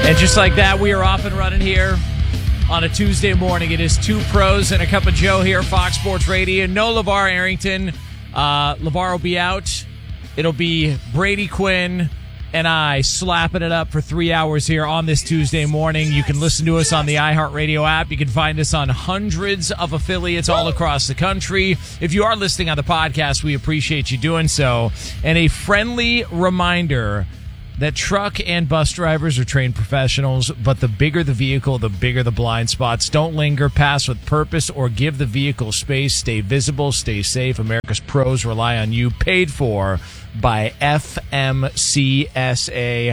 And just like that, we are off and running here on a Tuesday morning. It is Two Pros and a Cup of Joe here, Fox Sports Radio. No LeVar Arrington. LeVar will be out. It'll be Brady Quinn and I slapping it up for 3 hours here on this Tuesday morning. You can listen to us on the iHeartRadio app. You can find us on hundreds of affiliates all across the country. If you are listening on the podcast, we appreciate you doing so. And a friendly reminder that truck and bus drivers are trained professionals, but the bigger the vehicle, the bigger the blind spots. Don't linger, pass with purpose, or give the vehicle space. Stay visible, stay safe. America's pros rely on you. Paid for by FMCSA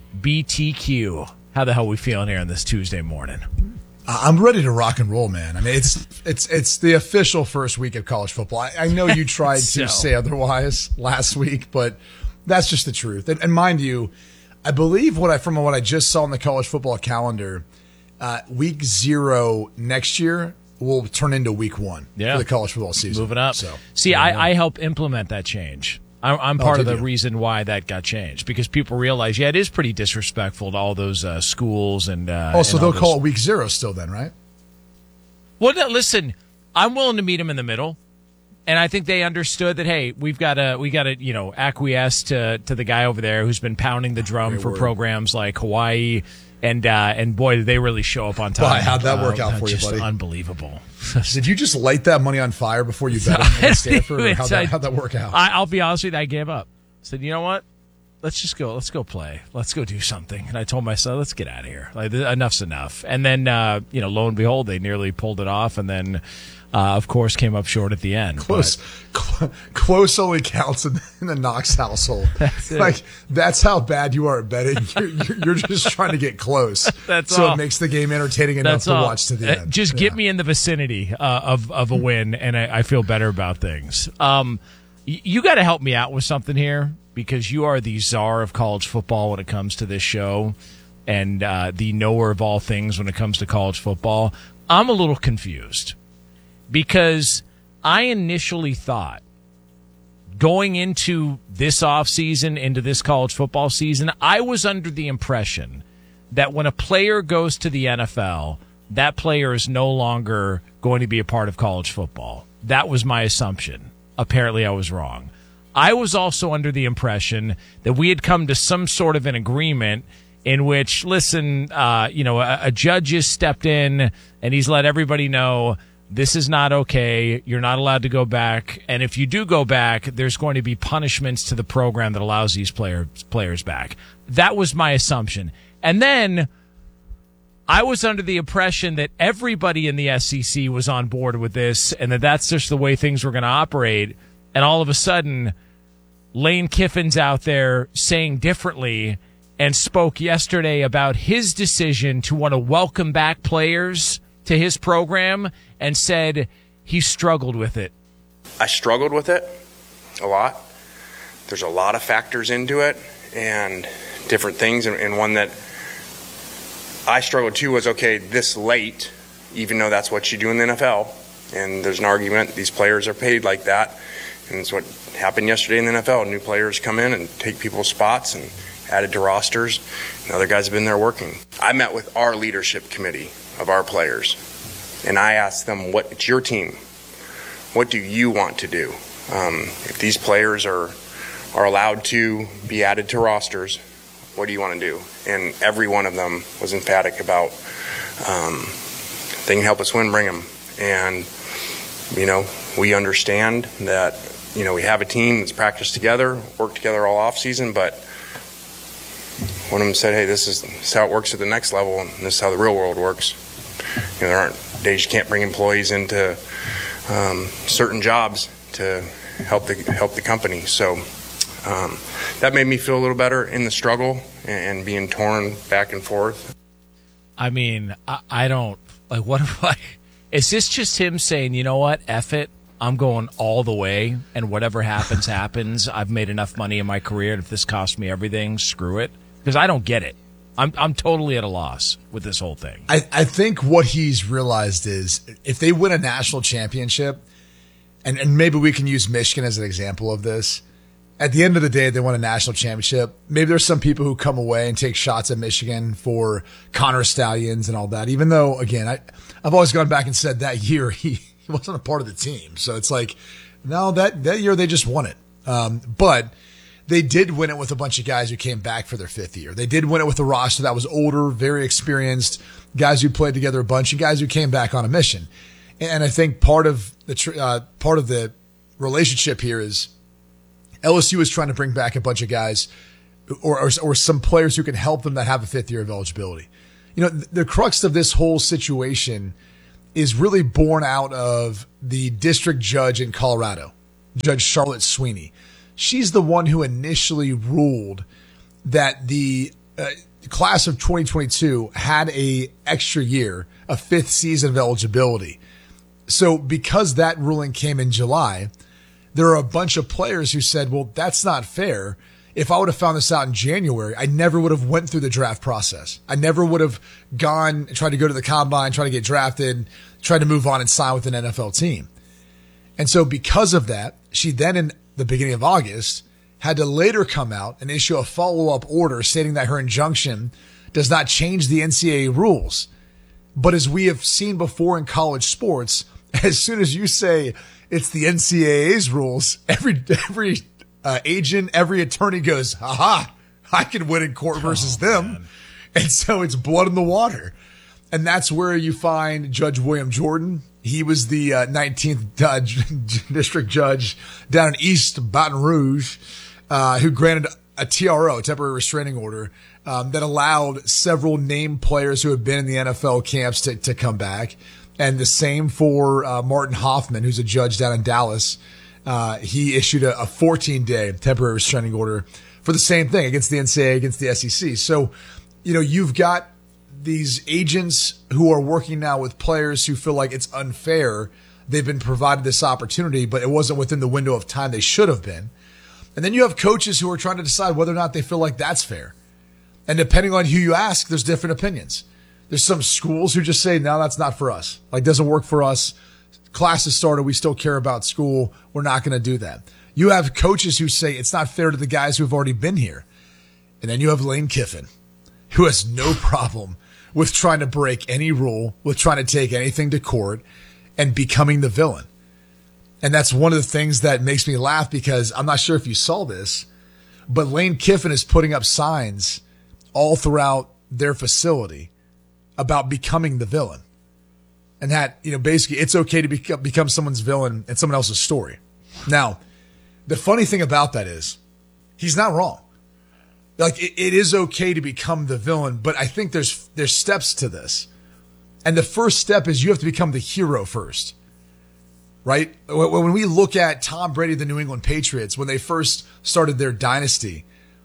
BTQ. How the hell are we feeling here on this Tuesday morning? I'm ready to rock and roll, man. I mean, it's the official first week of college football. I know you tried to say otherwise last week, but that's just the truth. And mind you, I believe from what I just saw in the college football calendar, week 0 next year will turn into week 1 for the college football season. Moving up. So, see, I help implement that change. I'm part of the reason why that got changed, because people realize, it is pretty disrespectful to all those schools and. So they'll call it week 0 still, then, right? Well, no, listen, I'm willing to meet them in the middle. And I think they understood that, hey, we got to acquiesce to the guy over there who's been pounding the drum for programs like Hawaii, and boy, did they really show up on time. Boy, how'd that work out for you, buddy? Unbelievable. Did you just light that money on fire before you bet on Stanford? Or how'd that work out? I'll be honest with you, I gave up. I said, you know what? Let's go play. Let's go do something. And I told myself, let's get out of here. Like, enough's enough. And then, lo and behold, they nearly pulled it off, and then. Of course, came up short at the end. Close only counts in the Knox household. That's how bad you are at betting. You're just trying to get close. It makes the game entertaining enough to watch to the end. Just get me in the vicinity of a win, and I feel better about things. You got to help me out with something here, because you are the czar of college football when it comes to this show, and the knower of all things when it comes to college football. I'm a little confused. Because I initially thought, going into this offseason, into this college football season, I was under the impression that when a player goes to the NFL, that player is no longer going to be a part of college football. That was my assumption. Apparently, I was wrong. I was also under the impression that we had come to some sort of an agreement in which, listen, a judge has stepped in and he's let everybody know, this is not okay. You're not allowed to go back. And if you do go back, there's going to be punishments to the program that allows these players back. That was my assumption. And then I was under the impression that everybody in the SEC was on board with this, and that's just the way things were going to operate. And all of a sudden, Lane Kiffin's out there saying differently, and spoke yesterday about his decision to want to welcome back players to his program, and said he struggled with it. I struggled with it a lot. There's a lot of factors into it and different things. And one that I struggled too was, okay, this late, even though that's what you do in the NFL, and there's an argument, these players are paid like that. And it's what happened yesterday in the NFL. New players come in and take people's spots and added to rosters. And other guys have been there working. I met with our leadership committee of our players, and I asked them, it's your team. What do you want to do? If these players are allowed to be added to rosters, what do you want to do? And every one of them was emphatic about, they can help us win, bring them. And, we understand that, we have a team that's practiced together, worked together all off season, but one of them said, hey, this is how it works at the next level, and this is how the real world works. There aren't days you can't bring employees into certain jobs to help the company. So that made me feel a little better in the struggle and being torn back and forth. I mean, I don't, what if is this just him saying, you know what, F it, I'm going all the way, and whatever happens, happens. I've made enough money in my career, and if this costs me everything, screw it? Because I don't get it. I'm totally at a loss with this whole thing. I think what he's realized is if they win a national championship, and maybe we can use Michigan as an example of this, at the end of the day, they won a national championship. Maybe there's some people who come away and take shots at Michigan for Connor Stallions and all that, even though, again, I've always gone back and said that year he wasn't a part of the team. So it's like, no, that year they just won it. But they did win it with a bunch of guys who came back for their fifth year. They did win it with a roster that was older, very experienced, guys who played together a bunch, and guys who came back on a mission. And I think part of the relationship here is LSU is trying to bring back a bunch of guys or some players who can help them that have a fifth year of eligibility. You know, the crux of this whole situation is really born out of the district judge in Colorado, Judge Charlotte Sweeney. She's the one who initially ruled that the class of 2022 had a extra year, a fifth season of eligibility. So because that ruling came in July, there are a bunch of players who said, well, that's not fair. If I would have found this out in January, I never would have went through the draft process. I never would have gone and tried to go to the combine, try to get drafted, tried to move on and sign with an NFL team. And so because of that, she then in the beginning of August had to later come out and issue a follow-up order stating that her injunction does not change the NCAA rules. But as we have seen before in college sports, as soon as you say it's the NCAA's rules, every agent, every attorney goes, aha, I can win in court versus them. Man. And so it's blood in the water. And that's where you find Judge William Jordan. He was the 19th district judge down in East Baton Rouge, who granted a TRO, a temporary restraining order, that allowed several named players who had been in the NFL camps to come back. And the same for Martin Hoffman, who's a judge down in Dallas. He issued a 14-day temporary restraining order for the same thing against the NCAA, against the SEC. So, you know, you've got these agents who are working now with players who feel like it's unfair. They've been provided this opportunity, but it wasn't within the window of time they should have been. And then you have coaches who are trying to decide whether or not they feel like that's fair. And depending on who you ask, there's different opinions. There's some schools who just say, no, that's not for us. Like, doesn't work for us. Class has started. We still care about school. We're not going to do that. You have coaches who say it's not fair to the guys who have already been here. And then you have Lane Kiffin, who has no problem with trying to break any rule, with trying to take anything to court and becoming the villain. And that's one of the things that makes me laugh, because I'm not sure if you saw this, but Lane Kiffin is putting up signs all throughout their facility about becoming the villain. And that, you know, basically it's okay to become someone's villain and someone else's story. Now, the funny thing about that is he's not wrong. Like, it is okay to become the villain, but I think there's steps to this. And the first step is you have to become the hero first, right? When we look at Tom Brady, the New England Patriots, when they first started their dynasty,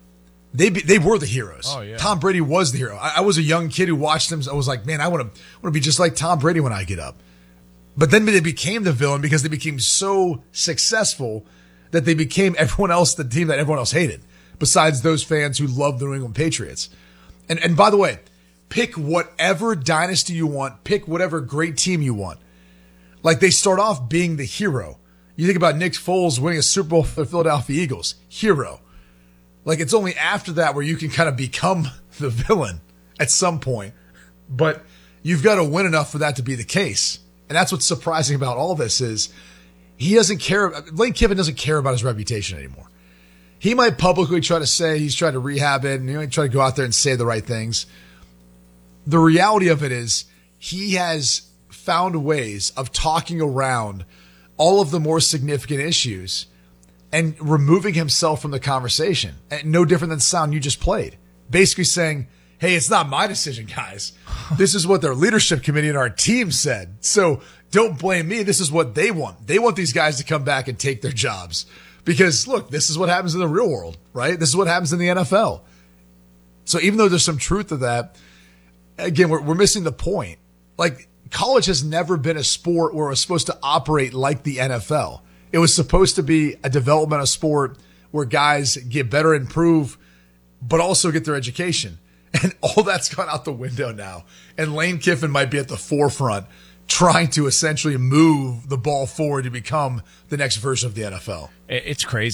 they were the heroes. Oh, yeah. Tom Brady was the hero. I was a young kid who watched them. So I was like, man, I want to be just like Tom Brady when I get up. But then they became the villain because they became so successful that they became everyone else, the team that everyone else hated, besides those fans who love the New England Patriots. And by the way, pick whatever dynasty you want. Pick whatever great team you want. Like, they start off being the hero. You think about Nick Foles winning a Super Bowl for the Philadelphia Eagles. Hero. Like, it's only after that where you can kind of become the villain at some point. But you've got to win enough for that to be the case. And that's what's surprising about all this is he doesn't care. Lane Kiffin doesn't care about his reputation anymore. He might publicly try to say he's trying to rehab it and he might try to go out there and say the right things. The reality of it is he has found ways of talking around all of the more significant issues and removing himself from the conversation. And no different than the sound you just played. Basically saying, hey, it's not my decision, guys. This is what their leadership committee and our team said. So don't blame me. This is what they want. They want these guys to come back and take their jobs. Because, look, this is what happens in the real world, right? This is what happens in the NFL. So even though there's some truth to that, again, we're missing the point. Like, college has never been a sport where it was supposed to operate like the NFL. It was supposed to be a developmental sport where guys get better and improve, but also get their education. And all that's gone out the window now. And Lane Kiffin might be at the forefront trying to essentially move the ball forward to become the next version of the NFL. It's crazy.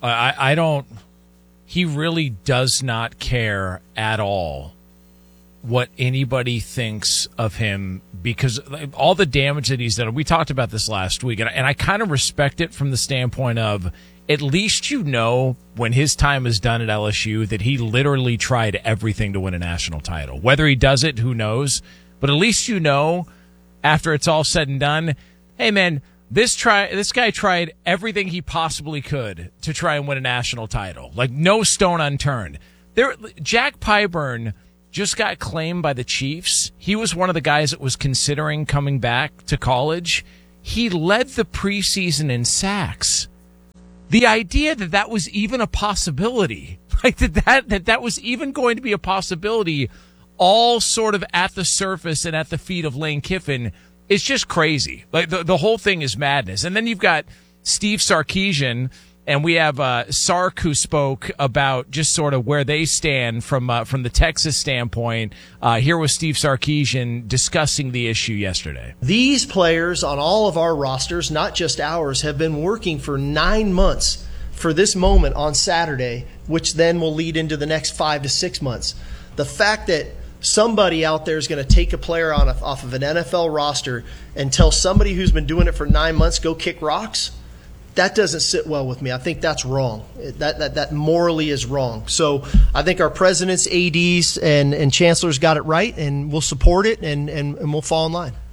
I don't. He really does not care at all what anybody thinks of him, because all the damage that he's done. We talked about this last week, and I kind of respect it from the standpoint of, at least you know when his time is done at LSU that he literally tried everything to win a national title. Whether he does it, who knows? But at least you know, after it's all said and done, hey man, this guy tried everything he possibly could to try and win a national title. Like, no stone unturned. Jack Pyburn just got claimed by the Chiefs. He was one of the guys that was considering coming back to college. He led the preseason in sacks. The idea that was even a possibility, like that was even going to be a possibility, all sort of at the surface and at the feet of Lane Kiffin, is just crazy. Like the whole thing is madness. And then you've got Steve Sarkisian, and we have Sark, who spoke about just sort of where they stand from the Texas standpoint. Here was Steve Sarkisian discussing the issue yesterday. These players on all of our rosters, not just ours, have been working for 9 months for this moment on Saturday, which then will lead into the next 5 to 6 months. The fact that somebody out there is going to take a player off of an NFL roster and tell somebody who's been doing it for 9 months, go kick rocks, that doesn't sit well with me. I think that's wrong. That morally is wrong. So I think our presidents, ADs, and chancellors got it right, and we'll support it, and we'll fall in line.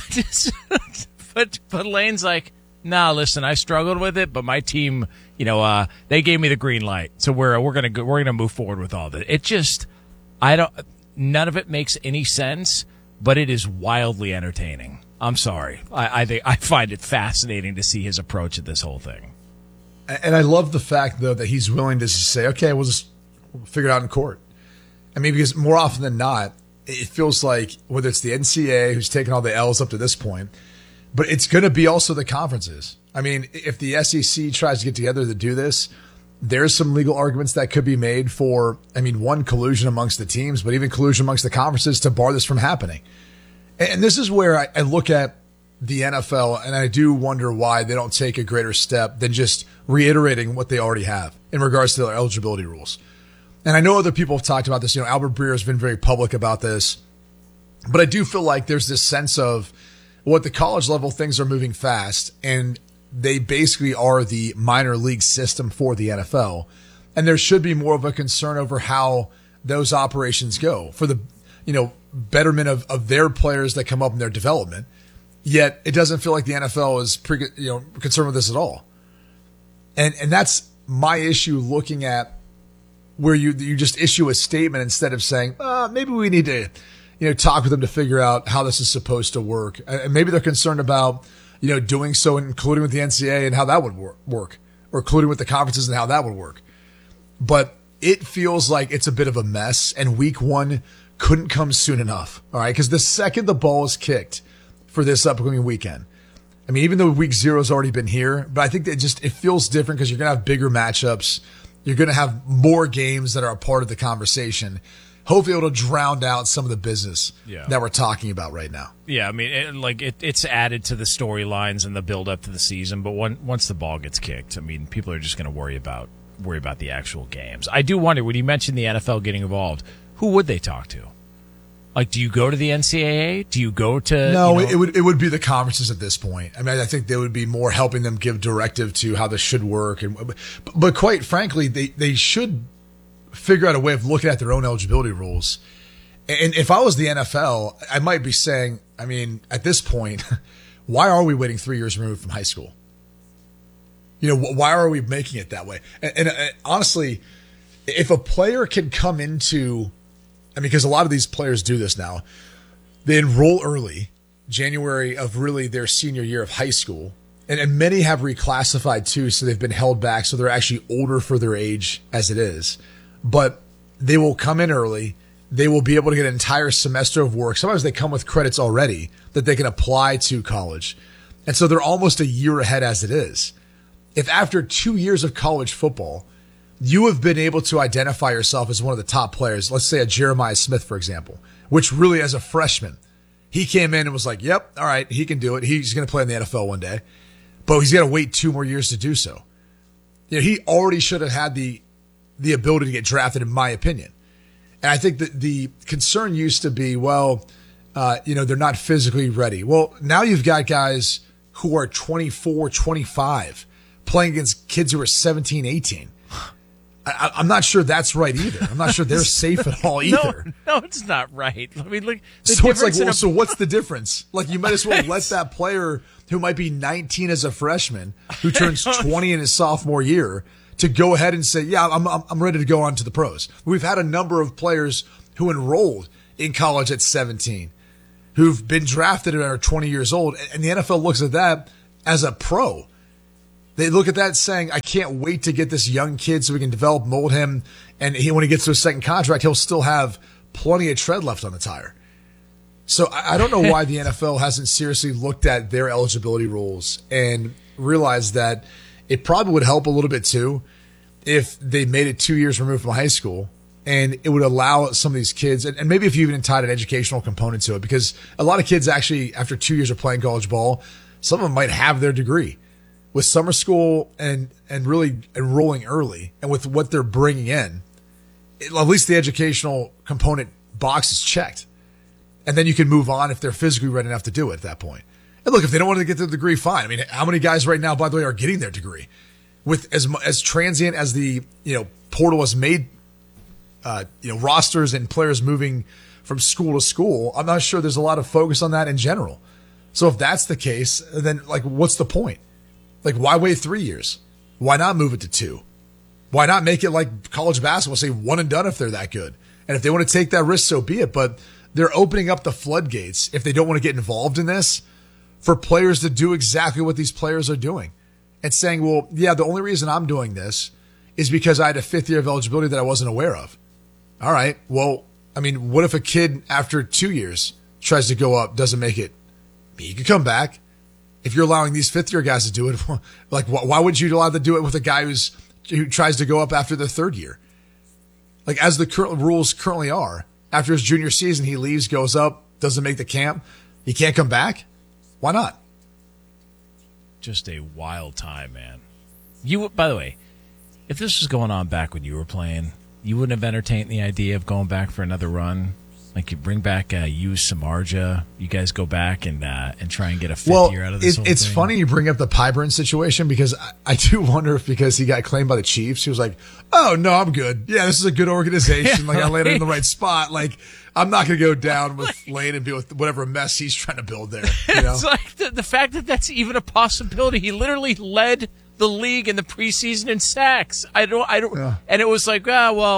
But Lane's like, nah, listen, I struggled with it, but my team, they gave me the green light, so we're gonna move forward with all that. It just, none of it makes any sense, but it is wildly entertaining. I'm sorry. I find it fascinating to see his approach at this whole thing. And I love the fact, though, that he's willing to just say, okay, we'll figure it out in court. I mean, because more often than not, it feels like whether it's the NCAA who's taken all the L's up to this point, but it's going to be also the conferences. I mean, if the SEC tries to get together to do this, there's some legal arguments that could be made for, one, collusion amongst the teams, but even collusion amongst the conferences to bar this from happening. And this is where I look at the NFL, and I do wonder why they don't take a greater step than just reiterating what they already have in regards to their eligibility rules. And I know other people have talked about this. Albert Breer has been very public about this. But I do feel like there's this sense of, at the college level, things are moving fast, and they basically are the minor league system for the NFL. And there should be more of a concern over how those operations go for the betterment of their players that come up in their development. Yet it doesn't feel like the NFL is concerned with this at all. And that's my issue, looking at where you just issue a statement instead of saying, maybe we need to talk with them to figure out how this is supposed to work. And maybe they're concerned about doing so, including with the NCAA and how that would work, or including with the conferences and how that would work. But it feels like it's a bit of a mess, and week one couldn't come soon enough. All right. Because the second the ball is kicked for this upcoming weekend, even though week 0 has already been here, but I think that it feels different because you're going to have bigger matchups. You're going to have more games that are a part of the conversation. Hopefully it'll drown out some of the business that we're talking about right now. Yeah. It's added to the storylines and the build up to the season. But once the ball gets kicked, people are just going to worry about the actual games. I do wonder, when you mentioned the NFL getting involved, who would they talk to? Like, do you go to the NCAA? Do you go to... No, it would be the conferences at this point. I think they would be more helping them give directive to how this should work. But quite frankly, they should figure out a way of looking at their own eligibility rules. And if I was the NFL, I might be saying, at this point, why are we waiting 3 years removed from high school? Why are we making it that way? And honestly, if a player can come into... because a lot of these players do this now. They enroll early, January of really their senior year of high school. And many have reclassified too, so they've been held back, so they're actually older for their age as it is. But they will come in early. They will be able to get an entire semester of work. Sometimes they come with credits already that they can apply to college. And so they're almost a year ahead as it is. If after 2 years of college football, you have been able to identify yourself as one of the top players, let's say a Jeremiah Smith, for example, which really as a freshman, he came in and was like, yep, all right, he can do it. He's going to play in the NFL one day, but he's got to wait 2 more years to do so. he already should have had the ability to get drafted, in my opinion. And I think that the concern used to be, they're not physically ready. Well, now you've got guys who are 24, 25 playing against kids who are 17, 18. I'm not sure that's right either. I'm not sure they're safe at all either. No, it's not right. I mean, look. So it's like, so what's the difference? Like, you might as well let that player who might be 19 as a freshman, who turns 20 in his sophomore year, to go ahead and say, yeah, I'm ready to go on to the pros. We've had a number of players who enrolled in college at 17, who've been drafted and are 20 years old, and the NFL looks at that as a pro. They look at that saying, I can't wait to get this young kid so we can develop, mold him, and when he gets to his second contract, he'll still have plenty of tread left on the tire. So I don't know why the NFL hasn't seriously looked at their eligibility rules and realized that it probably would help a little bit too if they made it 2 years removed from high school, and it would allow some of these kids, and maybe if you even tied an educational component to it, because a lot of kids actually, after 2 years of playing college ball, some of them might have their degree. With summer school and really enrolling early, and with what they're bringing in, at least the educational component box is checked. And then you can move on if they're physically ready enough to do it at that point. And look, if they don't want to get their degree, fine. I mean, how many guys right now, by the way, are getting their degree? With as transient as the portal has made rosters and players moving from school to school, I'm not sure there's a lot of focus on that in general. So if that's the case, then what's the point? Why wait 3 years? Why not move it to 2? Why not make it like college basketball, say one and done if they're that good? And if they want to take that risk, so be it. But they're opening up the floodgates, if they don't want to get involved in this, for players to do exactly what these players are doing. And saying, well, yeah, the only reason I'm doing this is because I had a 5th year of eligibility that I wasn't aware of. All right. Well, I mean, what if a kid after 2 years tries to go up, doesn't make it? He could come back. If you're allowing these 5th year guys to do it, why would you allow them to do it with a guy who tries to go up after the 3rd year? As the current rules currently are, after his junior season, he leaves, goes up, doesn't make the camp. He can't come back. Why not? Just a wild time, man. By the way, if this was going on back when you were playing, you wouldn't have entertained the idea of going back for another run. You bring back Samardzija. You guys go back and try and get a 5th year out of this whole it's thing. funny you bring up the Pyburn situation, because I do wonder if because he got claimed by the Chiefs, he was like, oh, no, I'm good. Yeah, this is a good organization. I landed in the right spot. I'm not going to go down with Lane and deal with whatever mess he's trying to build there. It's like the fact that that's even a possibility. He literally led the league in the preseason in sacks. I don't. Yeah. And it was like,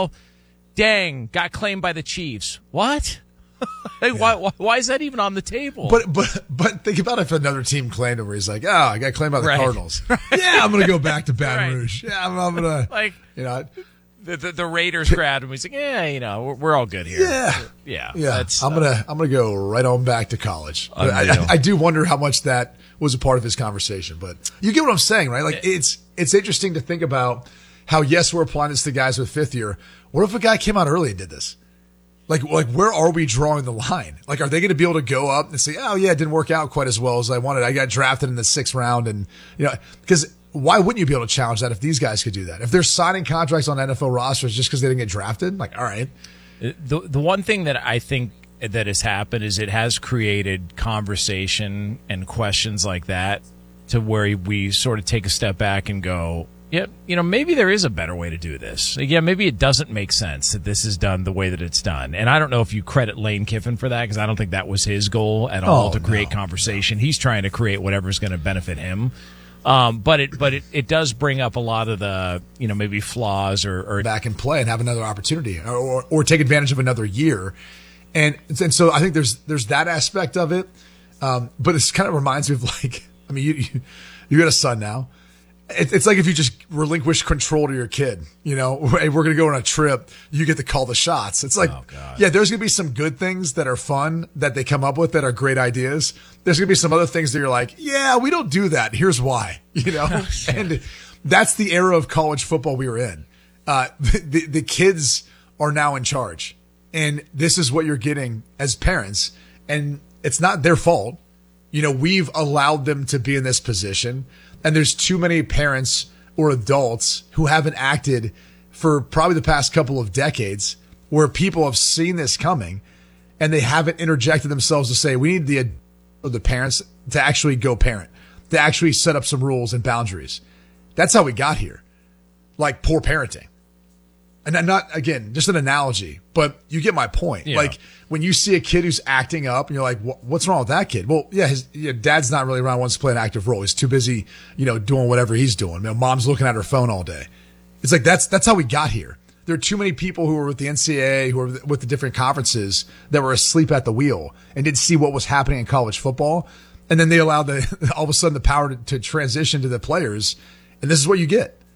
dang, got claimed by the Chiefs. What? Why is that even on the table? But think about if another team claimed him, where he's like, I got claimed by the Cardinals. Yeah, I'm going to go back to Baton Rouge. Yeah, I'm going to, the Raiders grabbed him. He's like, we're all good here. Yeah. I'm gonna go right on back to college. I do wonder how much that was a part of his conversation, but you get what I'm saying, right? It's interesting to think about how, yes, we're applying this to guys with 5th year. What if a guy came out early and did this? Where are we drawing the line? Are they going to be able to go up and say, oh yeah, it didn't work out quite as well as I wanted. I got drafted in the 6th round, and because why wouldn't you be able to challenge that if these guys could do that? If they're signing contracts on NFL rosters just because they didn't get drafted, all right. The one thing that I think that has happened is it has created conversation and questions like that, to where we sort of take a step back and go, maybe there is a better way to do this. Yeah, maybe it doesn't make sense that this is done the way that it's done. And I don't know if you credit Lane Kiffin for that, because I don't think that was his goal at all, to create conversation. He's trying to create whatever's going to benefit him. But it does bring up a lot of the, maybe flaws or back and play and have another opportunity or take advantage of another year. And so I think there's that aspect of it. But it kind of reminds me of you got a son now. It's like if you just relinquish control to your kid, hey, we're going to go on a trip. You get to call the shots. It's like, there's going to be some good things that are fun that they come up with that are great ideas. There's going to be some other things that you're like, yeah, we don't do that. Here's why, and that's the era of college football we were in. The kids are now in charge, and this is what you're getting as parents, and it's not their fault. We've allowed them to be in this position. And there's too many parents or adults who haven't acted for probably the past couple of decades, where people have seen this coming and they haven't interjected themselves to say, we need the parents to actually go parent, to actually set up some rules and boundaries. That's how we got here. Like poor parenting. And I'm not, again, just an analogy, but you get my point. Yeah. Like when you see a kid who's acting up and you're like, what's wrong with that kid? Well, yeah, his dad's not really around, wants to play an active role. He's too busy, doing whatever he's doing. Mom's looking at her phone all day. It's like, that's how we got here. There are too many people who were with the NCAA, who were with the different conferences that were asleep at the wheel and didn't see what was happening in college football. And then they allowed all of a sudden the power to transition to the players. And this is what you get.